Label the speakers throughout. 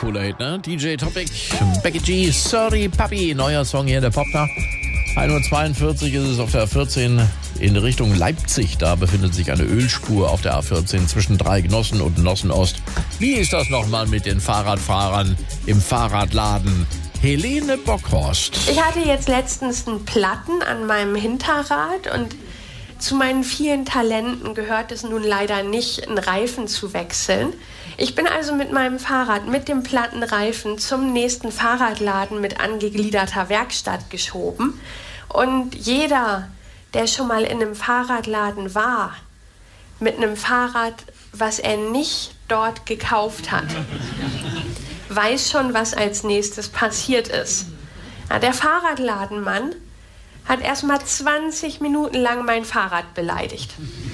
Speaker 1: cooler Hit, ne? DJ Topic, Becky G, Sorry Papi, neuer Song hier in der Popnacht. 1:42 Uhr ist es auf der A14 in Richtung Leipzig. Da befindet sich eine Ölspur auf der A14 zwischen Dreigenossen und Nossen-Ost. Wie ist das nochmal mit den Fahrradfahrern im Fahrradladen? Helene Bockhorst.
Speaker 2: Ich hatte jetzt letztens einen Platten an meinem Hinterrad und zu meinen vielen Talenten gehört es nun leider nicht, einen Reifen zu wechseln. Ich bin also mit meinem Fahrrad mit dem platten Reifen zum nächsten Fahrradladen mit angegliederter Werkstatt geschoben. Und jeder, der schon mal in einem Fahrradladen war, mit einem Fahrrad, was er nicht dort gekauft hat, weiß schon, was als nächstes passiert ist. Ja, der Fahrradladenmann hat erst mal 20 Minuten lang mein Fahrrad beleidigt.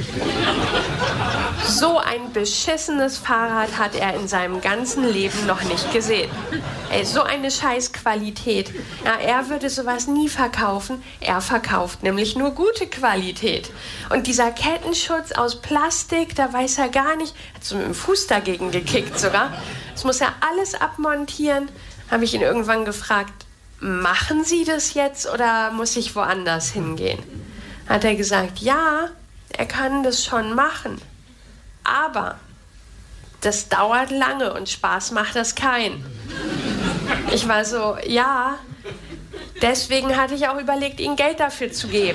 Speaker 2: So ein beschissenes Fahrrad hat er in seinem ganzen Leben noch nicht gesehen. Ey, so eine Scheißqualität. Ja, er würde sowas nie verkaufen. Er verkauft nämlich nur gute Qualität. Und dieser Kettenschutz aus Plastik, da weiß er gar nicht, hat so mit dem Fuß dagegen gekickt sogar. Das muss er alles abmontieren. Habe ich ihn irgendwann gefragt, machen Sie das jetzt oder muss ich woanders hingehen? Hat er gesagt, ja, er kann das schon machen. Aber das dauert lange und Spaß macht das keinen. Ich war so, ja, deswegen hatte ich auch überlegt, ihm Geld dafür zu geben.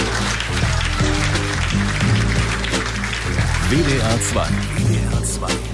Speaker 3: WDR 2. WDR 2.